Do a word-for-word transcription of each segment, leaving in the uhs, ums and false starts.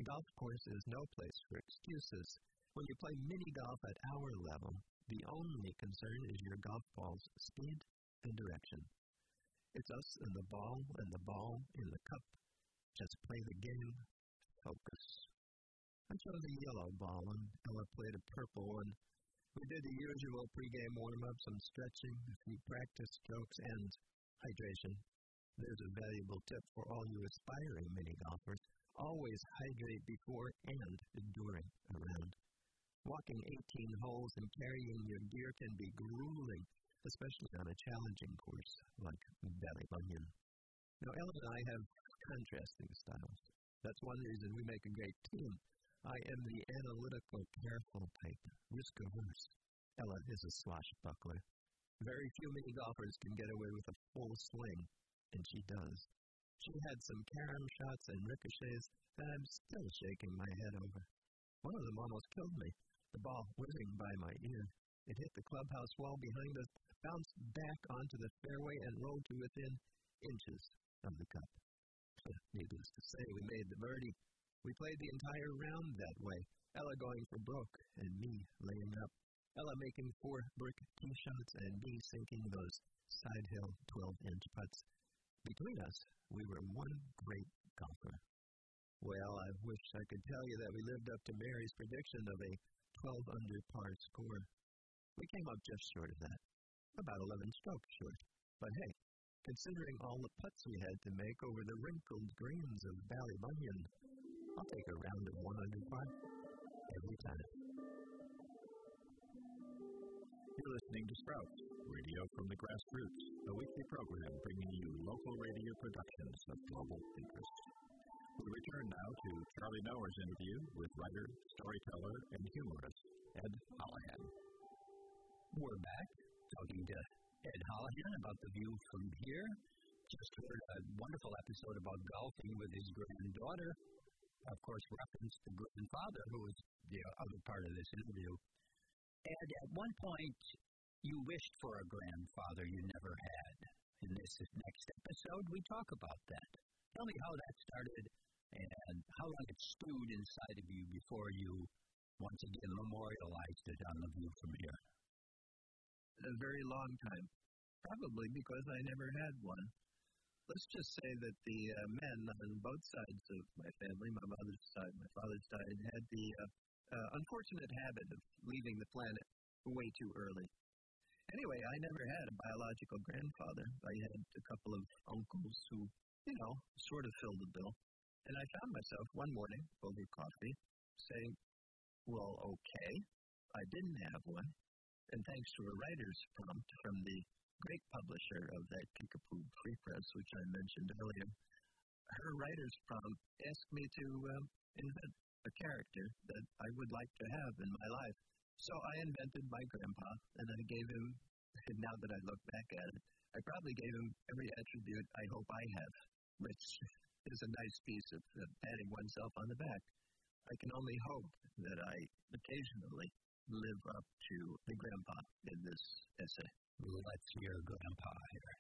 golf course is no place for excuses. When you play mini golf at our level, the only concern is your golf ball's speed and direction. It's us and the ball and the ball in the cup. Just play the game. Focus. I chose a yellow ball and Ella played a purple one. We did the usual pregame warm-up, some stretching, a few practice strokes, and hydration. There's a valuable tip for all you aspiring mini golfers. Always hydrate before and during a round. Walking eighteen holes and carrying your gear can be grueling, especially on a challenging course like Ballybunion. Now, Ella and I have contrasting styles. That's one reason we make a great team. I am the analytical, careful type, risk-averse. Ella is a swashbuckler. Very few mini golfers can get away with a full swing, and she does. She had some carom shots and ricochets that I'm still shaking my head over. One of them almost killed me, the ball whizzing by my ear. It hit the clubhouse wall behind us, bounced back onto the fairway, and rolled to within inches of the cup. Needless to say, we made the birdie. We played the entire round that way, Ella going for broke and me laying up. Ella making four brick tee shots and me sinking those side-hill twelve-inch putts. Between us, we were one great golfer. Well, I wish I could tell you that we lived up to Mary's prediction of a twelve under par score. We came up just short of that, about eleven strokes short. But hey, considering all the putts we had to make over the wrinkled greens of Ballybunion, I'll take a round of one under par every time. You're listening to Sprouts, radio from the grassroots, a weekly program bringing you local radio productions of global interest. We return now to Charlie Noer's interview with writer, storyteller, and humorist Ed Holohan. We're back talking to Ed Holohan about the view from here. Just heard a wonderful episode about golfing with his granddaughter. Of course, referenced the grandfather, who was the other part of this interview. And at one point, you wished for a grandfather you never had. In this next episode, we talk about that. Tell me how that started and how long it stewed inside of you before you once again memorialized it on the view from here. A very long time, probably because I never had one. Let's just say that the uh, men on both sides of my family, my mother's side, my father's side, had the uh, uh, unfortunate habit of leaving the planet way too early. Anyway, I never had a biological grandfather. I had a couple of uncles who, you know, sort of filled the bill. And I found myself one morning over coffee saying, well, okay, I didn't have one. And thanks to a writer's prompt from the great publisher of that Kickapoo Free Press, which I mentioned earlier, her writer's prompt asked me to um, invent a character that I would like to have in my life. So I invented my grandpa, and I gave him, now that I look back at it, I probably gave him every attribute I hope I have, which is a nice piece of uh, patting oneself on the back. I can only hope that I occasionally live up to the grandpa in this essay. Let's hear grandpa here.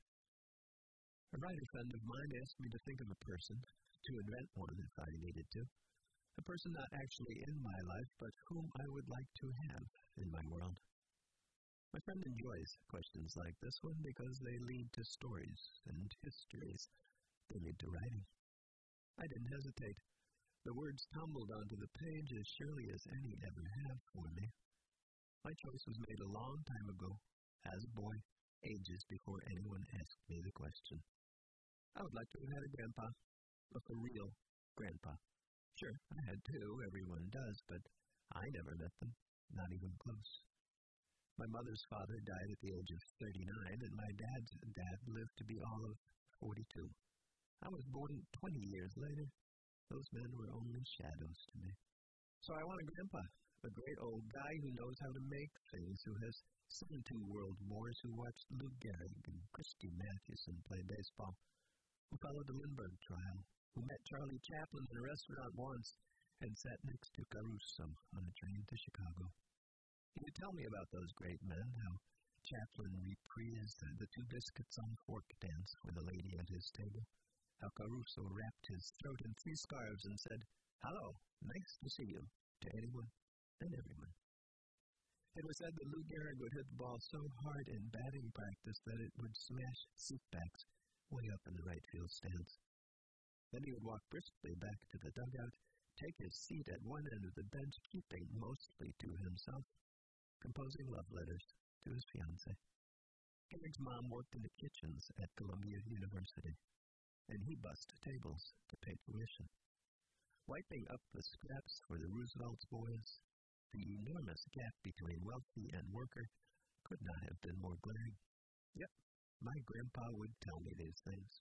A writer friend of mine asked me to think of a person, to invent one if I needed to. A person not actually in my life, but whom I would like to have in my world. My friend enjoys questions like this one because they lead to stories and histories. They lead to writing. I didn't hesitate. The words tumbled onto the page as surely as any ever have for me. My choice was made a long time ago, as a boy, ages before anyone asked me the question. I would like to have had a grandpa, but a real grandpa. Sure, I had two, everyone does, but I never met them, not even close. My mother's father died at the age of thirty-nine, and my dad's dad lived to be all of forty-two. I was born twenty years later. Those men were only shadows to me. So I want a grandpa, a great old guy who knows how to make things, who has seen two world wars, who watched Lou Gehrig and Christy Mathewson play baseball, who followed the Lindbergh trial, who met Charlie Chaplin in a restaurant once and sat next to Caruso on a train to Chicago. Can you tell me about those great men, how Chaplin reprised the two biscuits on fork dance with a lady at his table, how Caruso wrapped his throat in three scarves and said, Hello, nice to see you, to anyone and everyone. It was said that Lou Gehrig would hit the ball so hard in batting practice that it would smash seatbacks way up in the right field stands. Then he would walk briskly back to the dugout, take his seat at one end of the bench, keeping mostly to himself, composing love letters to his fiancée. Gehrig's mom worked in the kitchens at Columbia University, and he bussed tables to pay tuition. Wiping up the scraps for the Roosevelt's boys, the enormous gap between wealthy and worker could not have been more glaring. Yep, my grandpa would tell me these things.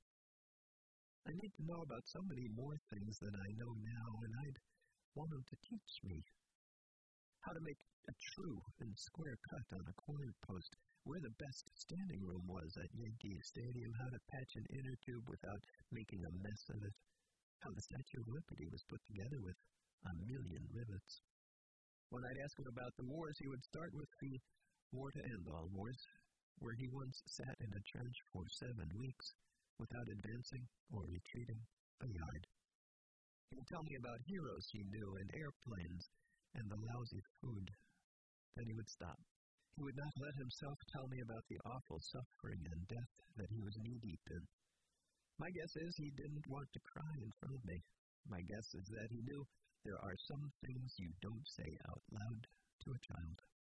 I need to know about so many more things than I know now, and I'd want him to teach me. How to make a true and square cut on a corner post, where the best standing room was at Yankee Stadium, how to patch an inner tube without making a mess of it, how the Statue of Liberty was put together with a million rivets. When I'd ask him about the wars, he would start with the war to end all wars, where he once sat in a trench for seven weeks without advancing or retreating a yard. He would tell me about heroes he knew and airplanes and the lousy food. Then he would stop. He would not let himself tell me about the awful suffering and death that he was knee-deep in. My guess is he didn't want to cry in front of me. My guess is that he knew there are some things you don't say out loud to a child.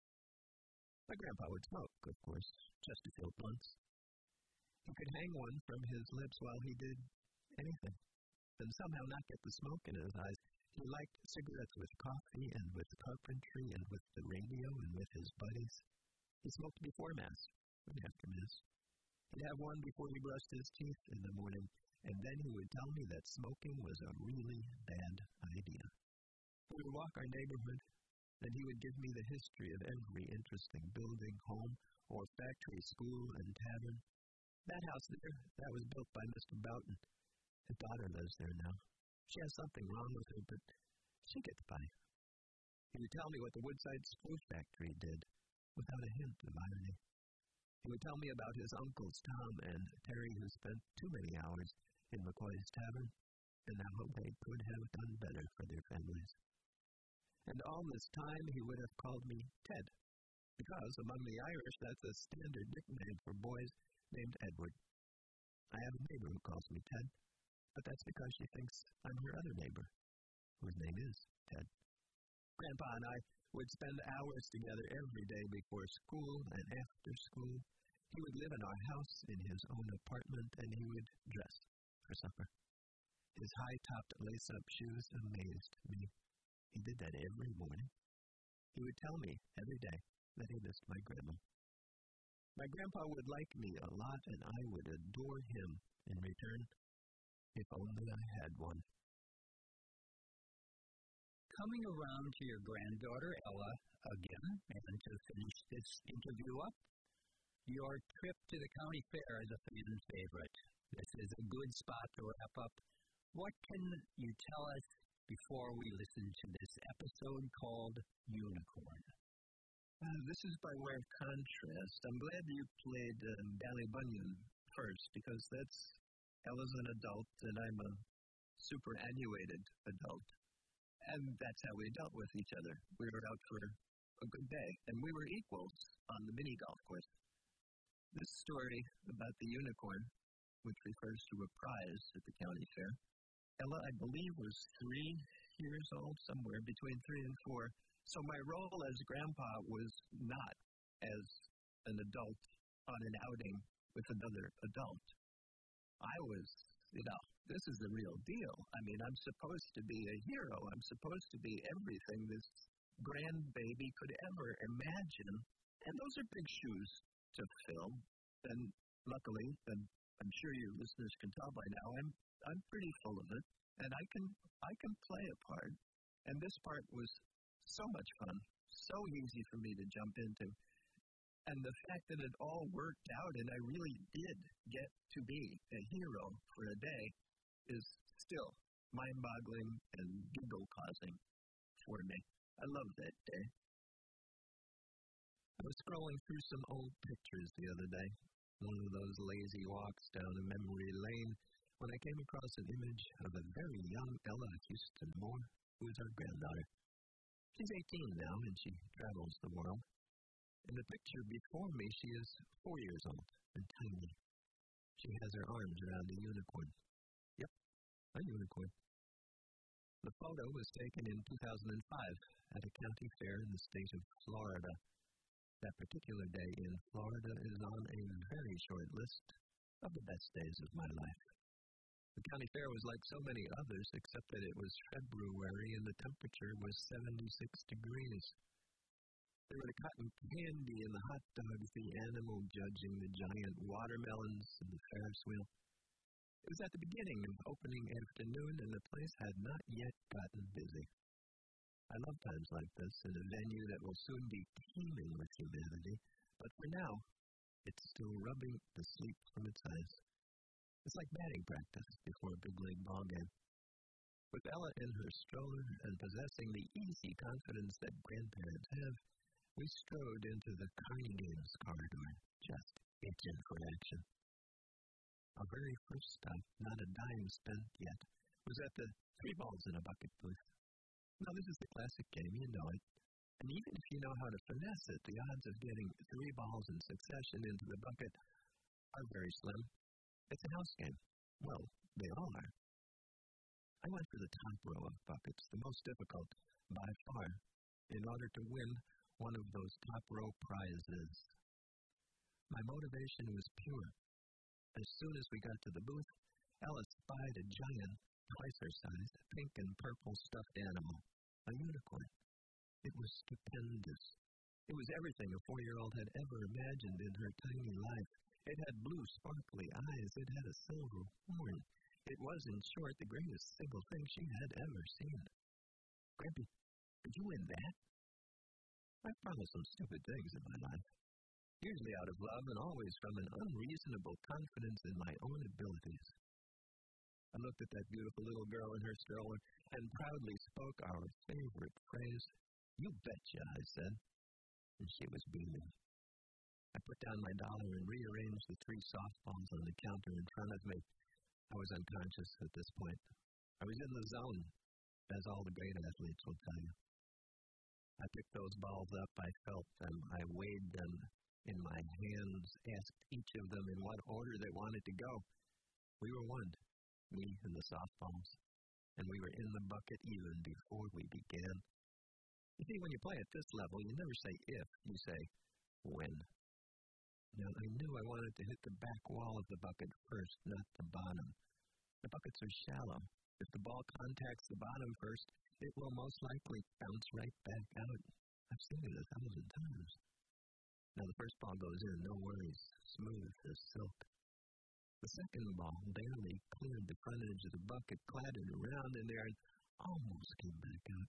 My grandpa would smoke, of course, just to fill blunts. He could hang one from his lips while he did anything, and somehow not get the smoke in his eyes. He liked cigarettes with coffee and with carpentry and with the radio and with his buddies. He smoked before Mass and after Mass. He'd have one before he brushed his teeth in the morning, and then he would tell me that smoking was a really bad idea. We would walk our neighborhood, and he would give me the history of every interesting building, home, or factory, school, and tavern. That house there, that was built by Mister Boughton. His daughter lives there now. She has something wrong with her, but she gets by. He would tell me what the Woodside Screw Factory did, without a hint of irony. He would tell me about his uncles Tom and Terry, who spent too many hours in McCoy's Tavern, and how they could have done better for their families. And all this time he would have called me Ted, because among the Irish that's a standard nickname for boys named Edward. I have a neighbor who calls me Ted, but that's because she thinks I'm her other neighbor, whose name is Ted. Grandpa and I would spend hours together every day before school and after school. He would live in our house in his own apartment, and he would dress for supper. His high-topped lace-up shoes amazed me. He did that every morning. He would tell me every day that he missed my grandma. My grandpa would like me a lot, and I would adore him in return, if only I had one. Coming around to your granddaughter, Ella, again, and to finish this interview up, your trip to the county fair is a fan favorite. This is a good spot to wrap up. What can you tell us before we listen to this episode called Unicorn? Uh, this is by way of contrast. I'm glad you played um, Ballybunion first, because that's Ella's an adult, and I'm a superannuated adult. And that's how we dealt with each other. We were out for a good day, and we were equals on the mini golf course. This story about the unicorn, which refers to a prize at the county fair, Ella, I believe, was three years old, somewhere between three and four. So my role as grandpa was not as an adult on an outing with another adult. I was, you know, this is the real deal. I mean, I'm supposed to be a hero. I'm supposed to be everything this grandbaby could ever imagine. And those are big shoes to fill. And luckily, and I'm sure your listeners can tell by now, I'm I'm pretty full of it. And I can I can play a part. And this part was so much fun, so easy for me to jump into. And the fact that it all worked out and I really did get to be a hero for a day is still mind-boggling and giggle-causing for me. I love that day. I was scrolling through some old pictures the other day, one of those lazy walks down a memory lane when I came across an image of a very young Ella Houston Moore, who is our granddaughter. She's eighteen now, and she travels the world. In the picture before me, she is four years old and tiny. She has her arms around a unicorn. Yep, a unicorn. The photo was taken in two thousand five at a county fair in the state of Florida. That particular day in Florida is on a very short list of the best days of my life. The county fair was like so many others, except that it was February and the temperature was seventy-six degrees. There were the cotton candy and the hot dogs, the animal judging, the giant watermelons, and the Ferris wheel. It was at the beginning of opening afternoon, and the place had not yet gotten busy. I love times like this in a venue that will soon be teeming with humanity, but for now, it's still rubbing the sleep from its eyes. It's like batting practice before a big league ball game. With Ella in her stroller and possessing the easy confidence that grandparents have, we strode into the Carney Games corridor, just itching for action. Our very first stop, not a dime spent yet, was at the three balls in a bucket booth. Now, this is the classic game, you know it. And even if you know how to finesse it, the odds of getting three balls in succession into the bucket are very slim. It's a house game. Well, they all are. I went for the top row of buckets, the most difficult, by far, in order to win one of those top row prizes. My motivation was pure. As soon as we got to the booth, Ella spied a giant, twice her size, pink and purple stuffed animal, a unicorn. It was stupendous. It was everything a four-year-old had ever imagined in her tiny life. It had blue, sparkly eyes. It had a silver horn. It was, in short, the greatest single thing she had ever seen. Grampy, did you win that? I've promised some stupid things in my life, usually out of love and always from an unreasonable confidence in my own abilities. I looked at that beautiful little girl in her stroller and proudly spoke our favorite phrase, "You betcha," I said, and she was beaming. I put down my dollar and rearranged the three softballs on the counter in front of me. I was unconscious at this point. I was in the zone, as all the great athletes will tell you. I picked those balls up, I felt them, I weighed them in my hands, asked each of them in what order they wanted to go. We were one, me and the softballs, and we were in the bucket even before we began. You see, when you play at this level, you never say if, you say when. Now, I knew I wanted to hit the back wall of the bucket first, not the bottom. The buckets are shallow. If the ball contacts the bottom first, it will most likely bounce right back out. I've seen it a thousand times. Now, the first ball goes in, no worries, smooth as silk. The second ball barely cleared the front edge of the bucket, clattered around in there, and almost came back out.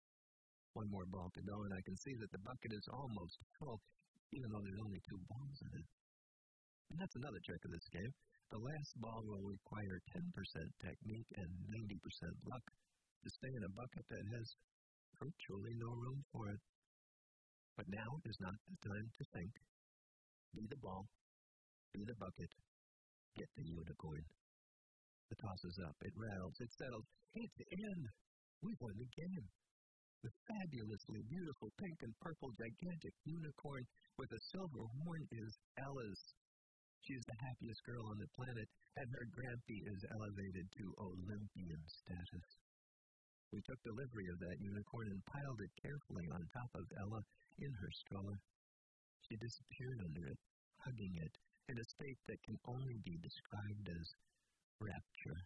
One more ball to go, and I can see that the bucket is almost full, even though there's only two balls in it. And that's another trick of this game. The last ball will require ten percent technique and ninety percent luck to stay in a bucket that has virtually no room for it. But now is not the time to think. Be the ball, be the bucket, get the unicorn. The toss is up, it rattles, it settles, it's in. We've won the game. The fabulously beautiful pink and purple gigantic unicorn with a silver horn is Ella's. She's the happiest girl on the planet, and her Grampy is elevated to Olympian status. We took delivery of that unicorn and piled it carefully on top of Ella in her stroller. She disappeared under it, hugging it, in a state that can only be described as rapture.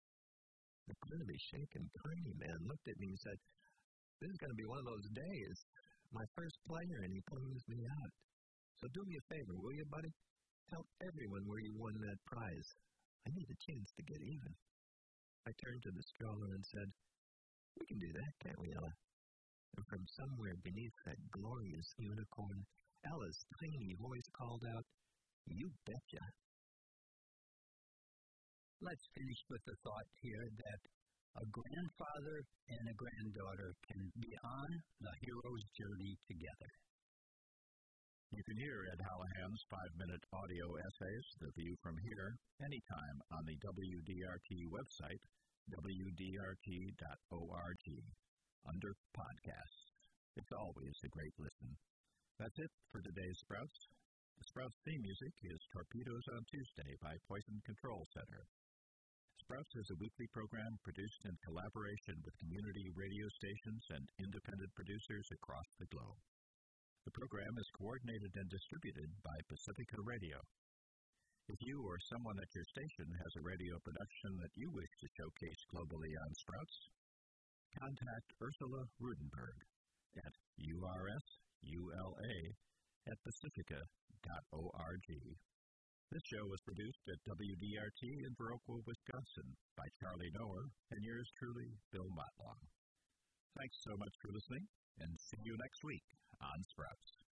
The clearly shaken Carney man looked at me and said, "This is going to be one of those days. My first player, and he cleans me out. So do me a favor, will you, buddy? Tell everyone where you won that prize. I need a chance to get even." I turned to the stroller and said, "We can do that, can't we, Ella?" And from somewhere beneath that glorious unicorn, Ella's tiny voice called out, "You betcha." Let's finish with the thought here that a grandfather and a granddaughter can be on the hero's journey together. You can hear Ed Hallahan's five-minute audio essays, The View from Here, anytime on the W D R T website, W D R T dot org, under Podcasts. It's always a great listen. That's it for today's Sprouts. The Sprouts theme music is Torpedoes on Tuesday by Poison Control Center. Sprouts is a weekly program produced in collaboration with community radio stations and independent producers across the globe. The program is coordinated and distributed by Pacifica Radio. If you or someone at your station has a radio production that you wish to showcase globally on Sprouts, contact Ursula Rudenberg at U R S U L A at pacifica dot org. This show was produced at W D R T in Viroqua, Wisconsin by Charlie Noer and yours truly, Bill Motlong. Thanks so much for listening, and see you next week on Sprouts.